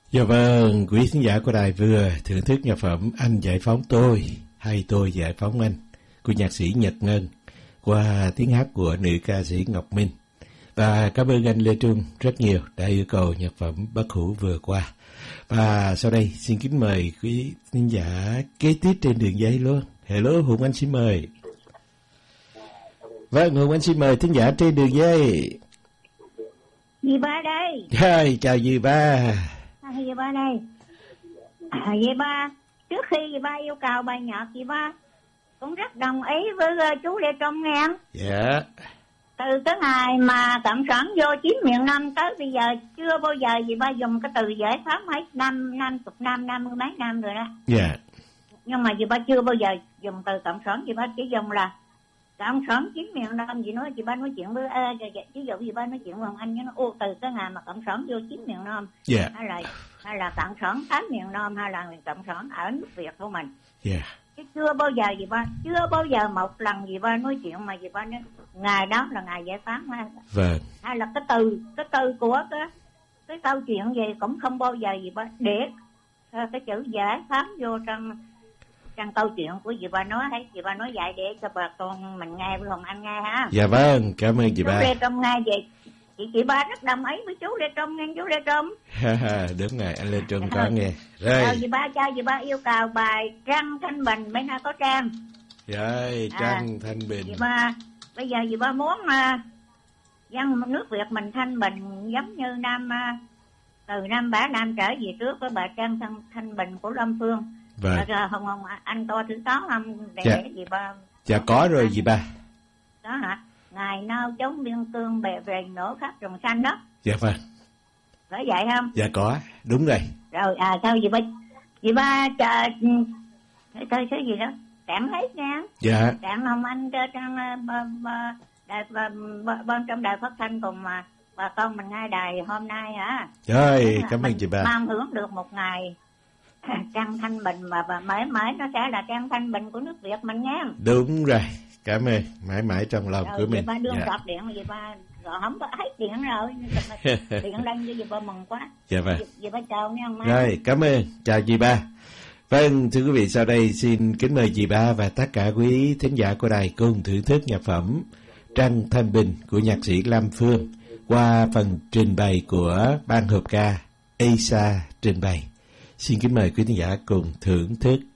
Dạ vâng, quý khán giả của đài vừa thưởng thức nhạc phẩm Anh Giải Phóng Tôi hay Tôi Giải Phóng Anh của nhạc sĩ Nhật Ngân qua tiếng hát của nữ ca sĩ Ngọc Minh. Và cảm ơn anh Lê Trung rất nhiều đã yêu cầu nhạc phẩm Bất Hủ vừa qua. Và sau đây xin kính mời quý khán giả kế tiếp trên đường dây luôn. Hello, Hùng Anh xin mời. Vâng, Hùng Anh xin mời khán giả trên đường dây. Dì ba đây. Hi, chào dì ba. Dì ba đây. Dì ba, trước khi dì ba yêu cầu bài nhạc, dì ba cũng rất đồng ý với chú Lê Trung nghe. Dạ. Từ cái ngày mà Cộng sản vô chiếm miền Nam tới bây giờ chưa bao giờ dì ba dùng cái từ giải phóng hết 50 mấy năm rồi đó. Dạ. Nhưng mà dì ba chưa bao giờ dùng từ Cộng sản, dì ba chỉ dùng là Cộng sản chiếm miền Nam. Dì ba nói chuyện với ví dụ dì ba nói chuyện với ông anh nó từ cái ngày mà Cộng sản vô chiếm miền Nam. Dạ. Hay là Cộng sản thám miền Nam, hay là Cộng sản ở nước Việt của mình. Dạ. Chứ chưa bao giờ dì ba, chưa bao giờ một lần dì ba nói chuyện mà dì ba nói ngày đó là ngày giải phóng. Vâng. Hay là cái từ của cái câu chuyện gì cũng không bao giờ dì ba để cái chữ giải phóng vô trong câu chuyện của dì ba nói. Thấy dì ba nói vậy để cho bà con mình nghe, với Hồng Anh nghe ha. Dạ vâng, cảm ơn dì ba. Chú Lê Trung nghe vậy chị ba rất đồng ý với chú Lê Trung nghe, chú Lê Trung. Đúng rồi, anh Lê Trung có nghe. Rồi. Dì ba cho dì ba yêu cầu bài Trăng Thanh Bình, mấy nay có Trang. Rồi, Trăng Thanh Bình. Dì ba bây giờ dì ba muốn dân nước Việt mình thanh bình giống như từ năm Bả Nam trở về trước với bài Trăng Thanh Bình của Lâm Phương. Vâng. Không anh to thứ 6 không để dạ. Dì ba. Dạ có rồi dì ba. Đó hả? Ngày nào chống biên cương bè về nổ khắp rừng xanh đó. Dạ vâng. Phải vậy không? Dạ có, đúng rồi. Rồi sao dì ba chờ cái gì đó tạm hết nha. Dạ. Tạm Hồng Anh trong đài phát thanh cùng mà bà con mình nghe đài hôm nay hả? Rồi, cảm ơn chị ba. Mong hưởng được một ngày Trăng Thanh Bình mà mãi mãi nó sẽ là Trăng Thanh Bình của nước Việt mình nghe. Đúng rồi, cảm ơn, mãi mãi trong lòng của mình. Dì ba đương cọp điện mà dì ba rồi không có hết điện rồi. Điện lên cho dì ba mừng quá. Dạ vâng. Dì ba chào nghe ông. Rồi, cảm ơn, chào dì ba. Vâng, thưa quý vị, sau đây xin kính mời dì ba và tất cả quý thính giả của đài cùng thưởng thức nhạc phẩm Trăng Thanh Bình của nhạc sĩ Lâm Phương qua phần trình bày của ban hợp ca Asa trình bày. Xin kính mời quý thính giả cùng thưởng thức.